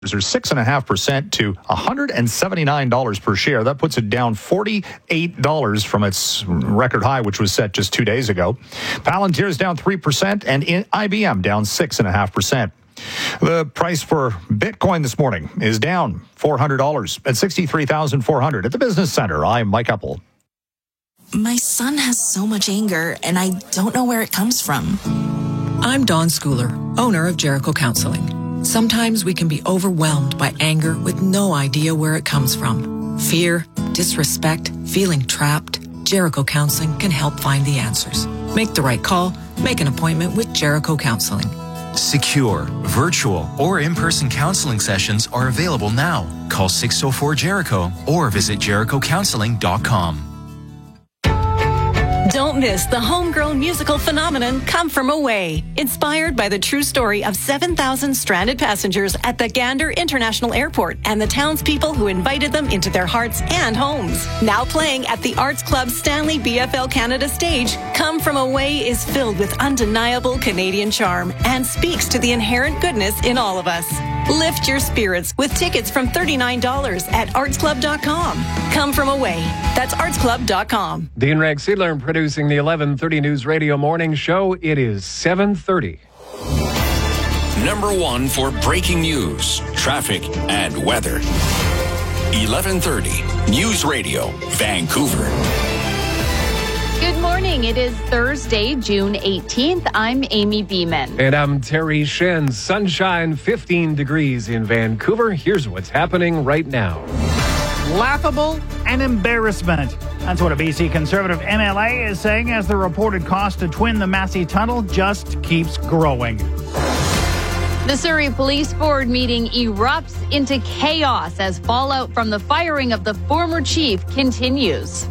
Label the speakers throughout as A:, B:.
A: Are 6.5% to $179 per share. That puts it down $48 from its record high, which was set just 2 days ago. Palantir is down 3%, and IBM down 6.5%. The price for Bitcoin this morning is down $400 at $63,400. At the Business Center, I'm Mike Uppel.
B: My son has so much anger, and I don't know where it comes from.
C: I'm Dawn Schooler, owner of Jericho Counseling. Sometimes we can be overwhelmed by anger with no idea where it comes from. Fear, disrespect, feeling trapped. Jericho Counseling can help find the answers. Make the right call. Make an appointment with Jericho Counseling.
D: Secure, virtual, or in-person counseling sessions are available now. Call 604-JERICHO or visit JerichoCounseling.com.
E: Don't miss the homegrown musical phenomenon Come From Away, inspired by the true story of 7,000 stranded passengers at the Gander International Airport and the townspeople who invited them into their hearts and homes. Now playing at the Arts Club Stanley BFL Canada stage, Come From Away is filled with undeniable Canadian charm and speaks to the inherent goodness in all of us. Lift your spirits with tickets from $39 at artsclub.com. Come From Away. That's artsclub.com.
F: Dean Rex Seidler producing the 11:30 News Radio Morning Show. It is 7:30.
G: Number one for breaking news, traffic, and weather. 11:30 News Radio, Vancouver.
H: Good morning. It is Thursday, June 18th. I'm Amy Beeman.
F: And I'm Terry Shen. Sunshine, 15 degrees in Vancouver. Here's what's happening right now.
I: Laughable and embarrassment. That's what a BC Conservative MLA is saying as the reported cost to twin the Massey Tunnel just keeps growing.
H: The Surrey Police Board meeting erupts into chaos as fallout from the firing of the former chief continues.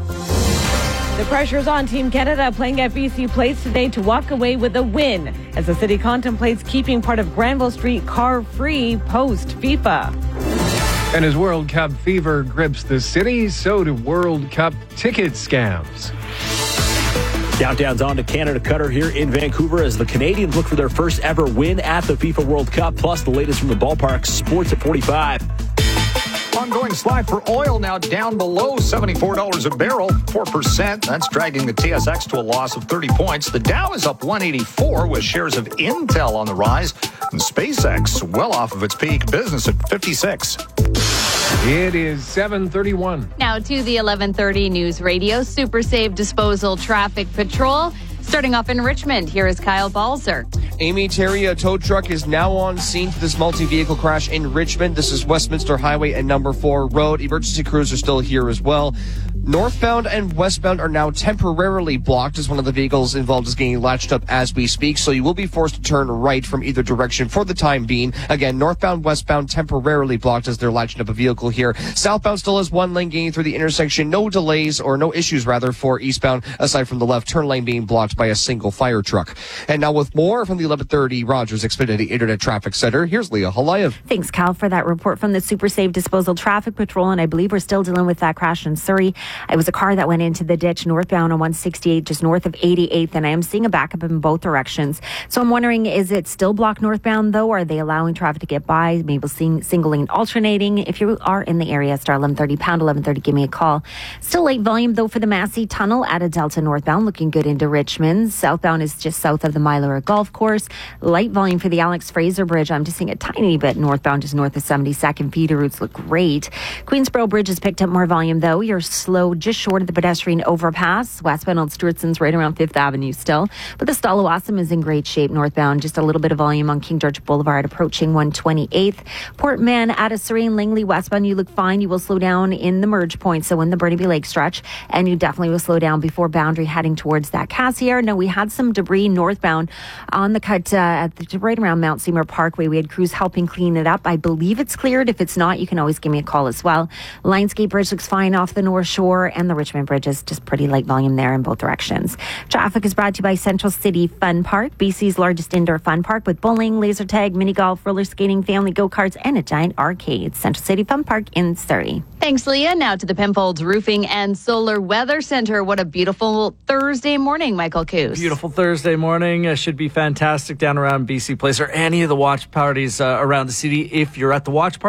J: The pressure's on Team Canada playing at BC Place today to walk away with a win as the city contemplates keeping part of Granville Street car-free post-FIFA.
F: And as World Cup fever grips the city, so do World Cup ticket scams.
K: Countdown's on to Canada Qatar here in Vancouver as the Canadians look for their first ever win at the FIFA World Cup, plus the latest from the ballpark. Sports at 45.
A: Ongoing slide for oil now down below $74 a barrel, 4%. That's dragging the TSX to a loss of 30 points. The Dow is up 184 with shares of Intel on the rise. And SpaceX well off of its peak, business at 56.
F: It is 7:31.
H: Now to the 11:30 News Radio Super Save Disposal Traffic Patrol. Starting off in Richmond, here is Kyle Balzer.
L: Amy, Terry, a tow truck is now on scene for this multi-vehicle crash in Richmond. This is Westminster Highway and number 4 Road. Emergency crews are still here as well. Northbound and westbound are now temporarily blocked as one of the vehicles involved is getting latched up as we speak, so you will be forced to turn right from either direction for the time being. Again, northbound, westbound temporarily blocked as they're latching up a vehicle here. Southbound still has one lane getting through the intersection. No delays, or no issues rather, for eastbound, aside from the left turn lane being blocked by a single fire truck. And now with more from the 11:30 Rogers Xfinity Internet Traffic Center, here's Leah Halayev.
J: Thanks, Cal, for that report from the Super Save Disposal Traffic Patrol, and I believe we're still dealing with that crash in Surrey. It was a car that went into the ditch northbound on 168, just north of 88th, and I am seeing a backup in both directions. So I'm wondering, is it still blocked northbound, though? Are they allowing traffic to get by? Maybe seeing single lane alternating? If you are in the area, star 1130, pound 1130, give me a call. Still light volume, though, for the Massey Tunnel at a Delta northbound, looking good into Richmond. Southbound is just south of the Mylera Golf Course. Light volume for the Alex Fraser Bridge. I'm just seeing a tiny bit northbound, just north of 72nd. Feeder routes look great. Queensboro Bridge has picked up more volume, though. You're slow just short of the pedestrian overpass. Westbound on Stewartson's right around 5th Avenue still. But the Stallawasam is in great shape northbound. Just a little bit of volume on King George Boulevard approaching 128th. Port Mann out of Surrey and Langley westbound, you look fine. You will slow down in the merge point, so in the Burnaby Lake stretch. And you definitely will slow down before Boundary heading towards that Cassiar. No, we had some debris northbound on the cut right around Mount Seymour Parkway. We had crews helping clean it up. I believe it's cleared. If it's not, you can always give me a call as well. Lionsgate Bridge looks fine off the North Shore. 4 and the Richmond Bridge is just pretty light volume there in both directions. Traffic is brought to you by Central City Fun Park, BC's largest indoor fun park with bowling, laser tag, mini golf, roller skating, family go-karts, and a giant arcade. Central City Fun Park in Surrey.
H: Thanks, Leah. Now to the Penfolds Roofing and Solar Weather Center. What a beautiful Thursday morning, Michael Coos.
M: Beautiful Thursday morning. Should be fantastic down around BC Place or any of the watch parties around the city. If you're at the watch party,